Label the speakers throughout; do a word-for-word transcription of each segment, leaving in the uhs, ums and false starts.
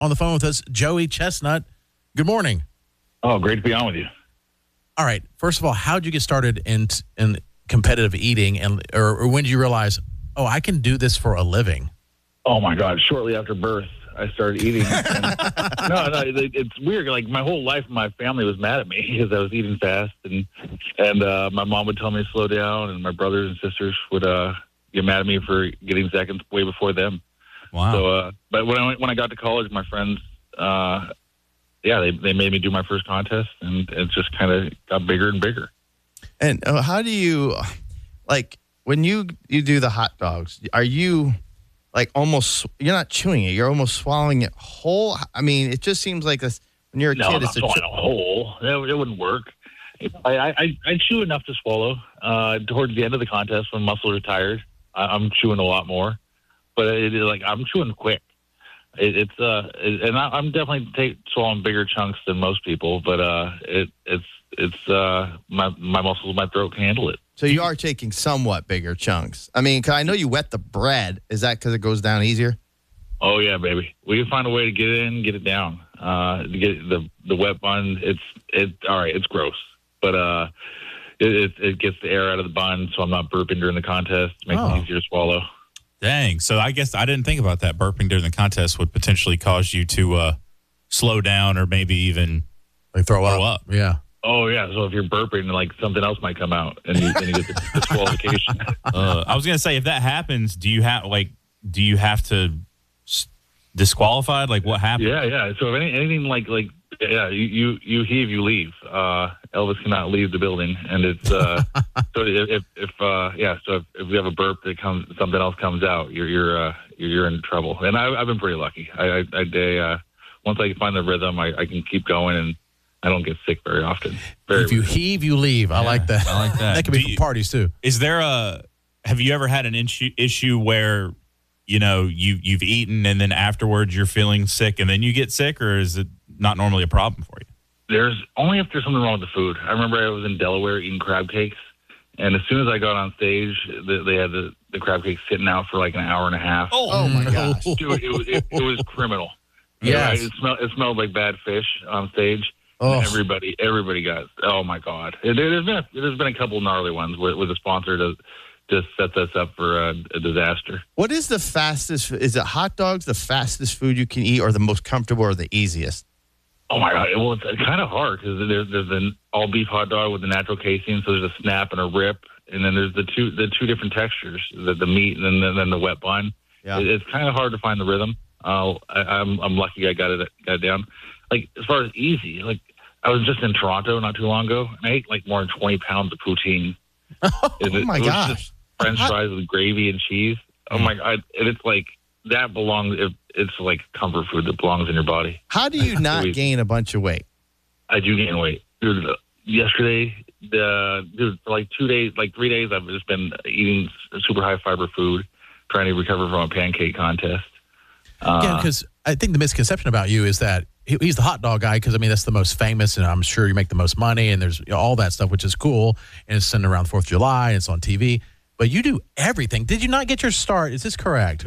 Speaker 1: on the phone with us, Joey Chestnut. Good morning.
Speaker 2: Oh, great to be on with you.
Speaker 1: All right. First of all, how did you get started in in competitive eating, and or, or when did you realize, oh, I can do this for a living?
Speaker 2: Oh my God! Shortly after birth, I started eating. And, no, no, it, it's weird. Like my whole life, my family was mad at me because I was eating fast, and and uh, my mom would tell me to slow down, and my brothers and sisters would uh, get mad at me for getting seconds way before them.
Speaker 3: Wow.
Speaker 2: So, uh, but when I when I got to college, my friends, uh, yeah, they they made me do my first contest, and it just kind of got bigger and bigger.
Speaker 4: And uh, how do you, like, when you you do the hot dogs, are you like almost, you're not chewing it, you're almost swallowing it whole? I mean, it just seems like this, when you're a
Speaker 2: No,
Speaker 4: kid,
Speaker 2: I'm
Speaker 4: it's
Speaker 2: not
Speaker 4: a
Speaker 2: swallowing a whole. That, that wouldn't work. I, I, I chew enough to swallow. Uh, towards the end of the contest, when muscles are tired, I, I'm chewing a lot more. But it, it, like I'm chewing quick. It, it's uh, it, and I, I'm definitely take, swallowing bigger chunks than most people. But uh, it, it's it's uh, my my muscles in my throat can handle it.
Speaker 4: So you are taking somewhat bigger chunks. I mean, 'cause I know you wet the bread. Is that because it goes down easier?
Speaker 2: Oh yeah, baby. We can find a way to get it in, get it down. Uh, to get the the wet bun. It's it. All right, it's gross, but uh, it, it it gets the air out of the bun, so I'm not burping during the contest. Makes
Speaker 1: Oh.
Speaker 2: it easier to swallow.
Speaker 3: Dang. So I guess I didn't think about that. Burping during the contest would potentially cause you to uh, slow down or maybe even
Speaker 1: Like throw,
Speaker 3: throw
Speaker 1: up.
Speaker 3: up.
Speaker 1: Yeah.
Speaker 2: Oh yeah. So if you're burping, like something else might come out, and you, then you get the disqualification.
Speaker 3: Uh, I was gonna say, if that happens, do you have like do you have to s- disqualified? Like what happens?
Speaker 2: Yeah, yeah. So if any, anything like like yeah, you, you you heave, you leave. Uh, Elvis cannot leave the building, and it's uh, so if if, if uh, yeah, so if, if we have a burp that comes, something else comes out, you're you're uh, you're, you're in trouble. And I, I've been pretty lucky. I I, I they, uh, once I find the rhythm, I, I can keep going, and I don't get sick very often. Very
Speaker 1: If you
Speaker 2: rarely.
Speaker 1: heave, you leave. I
Speaker 3: Yeah,
Speaker 1: like that.
Speaker 3: I like that.
Speaker 1: That could be
Speaker 3: Do
Speaker 1: for
Speaker 3: you-
Speaker 1: parties too.
Speaker 3: Is there a? Have you ever had an issue issue where you know you you've eaten and then afterwards you're feeling sick and then you get sick, or is it not normally a problem for you?
Speaker 2: There's only if there's something wrong with the food. I remember I was in Delaware eating crab cakes, and as soon as I got on stage, the, they had the, the crab cakes sitting out for like an hour and a half.
Speaker 4: Oh, my gosh.
Speaker 2: Dude, it was it, it was criminal.
Speaker 1: Yes.
Speaker 2: Yeah, it smelled it smelled like bad fish on stage.
Speaker 1: Oh.
Speaker 2: And everybody, everybody got. Oh my God! It, there's been a, there's been a couple gnarly ones with, with a sponsor to just set us up for a, a disaster.
Speaker 4: What is the fastest? Is it hot dogs the fastest food you can eat, or the most comfortable, or the easiest?
Speaker 2: Oh my God! Well, it's kind of hard because there's there's an all beef hot dog with the natural casing, so there's a snap and a rip, and then there's the two the two different textures, the, the meat and then then the wet bun.
Speaker 4: Yeah.
Speaker 2: It, it's kind of hard to find the rhythm. Uh, I, I'm I'm lucky I got it got it down. Like as far as easy, like I was just in Toronto not too long ago, and I ate like more than twenty pounds of poutine.
Speaker 4: Oh,
Speaker 2: It-
Speaker 4: my
Speaker 2: it was
Speaker 4: gosh.
Speaker 2: just French
Speaker 4: How-
Speaker 2: fries with gravy and cheese. Oh my God! And it's like that belongs. It, it's like comfort food that belongs in your body.
Speaker 4: How do you not
Speaker 2: Sweet.
Speaker 4: gain a bunch of weight?
Speaker 2: I do gain weight. Dude, uh, yesterday, the dude, for like two days, like three days, I've just been eating super high fiber food, trying to recover from a pancake contest. Uh,
Speaker 1: Yeah, because I think the misconception about you is that he- he's the hot dog guy because, I mean, that's the most famous, and I'm sure you make the most money, and there's you know, all that stuff, which is cool, and it's sent around the fourth of July, and it's on T V. But you do everything. Did you not get your start, is this correct,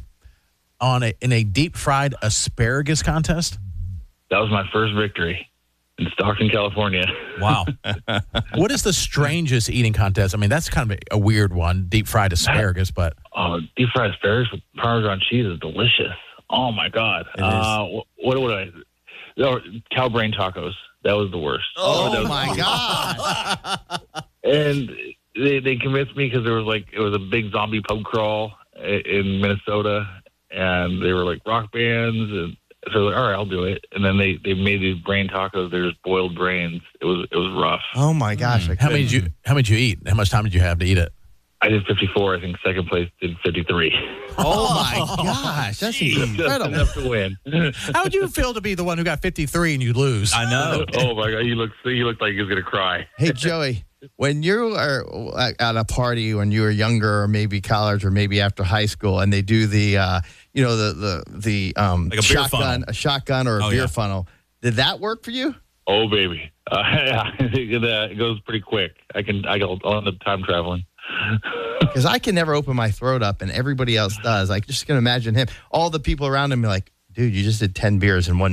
Speaker 1: on a, in a deep-fried asparagus contest?
Speaker 2: that was my first victory in Stockton, California.
Speaker 3: Wow.
Speaker 1: What is the strangest eating contest? I mean, that's kind of a, a weird one, deep-fried asparagus, but
Speaker 2: Oh, deep fried asparagus with Parmesan cheese is delicious. Oh my God!
Speaker 4: It is.
Speaker 2: Uh, wh- what would I? Oh, cow brain tacos. That was the worst.
Speaker 4: Oh,
Speaker 2: That was-
Speaker 4: my God.
Speaker 2: And they they convinced me because there was like it was a big zombie pub crawl i- in Minnesota, and they were like rock bands, and so like, all right, I'll do it. And then they, they made these brain tacos. They're just boiled brains. It was it was rough.
Speaker 4: Oh, my gosh. I
Speaker 1: how many
Speaker 4: couldn't-
Speaker 1: did you how many did you eat? How much time did you have to eat it?
Speaker 2: I did fifty-four. I think second place did fifty-three.
Speaker 4: Oh, my gosh. That's
Speaker 2: Just
Speaker 4: incredible.
Speaker 2: enough to win.
Speaker 1: How would you feel to be the one who got fifty-three and you lose?
Speaker 3: I know.
Speaker 2: Oh my God! You look you looked like you was gonna cry.
Speaker 4: Hey, Joey, when you are at a party when you were younger, or maybe college, or maybe after high school, and they do the, uh, you know, the the the um,
Speaker 3: Like a beer
Speaker 4: shotgun,
Speaker 3: funnel.
Speaker 4: a shotgun or a
Speaker 3: Oh,
Speaker 4: beer
Speaker 3: yeah.
Speaker 4: funnel, did that work for you?
Speaker 2: Oh baby, uh, yeah, it, uh, it goes pretty quick. I can I go on the time traveling.
Speaker 4: Because I can never open my throat up, and everybody else does. I just can imagine him. All the people around him are like, dude, you just did ten beers in one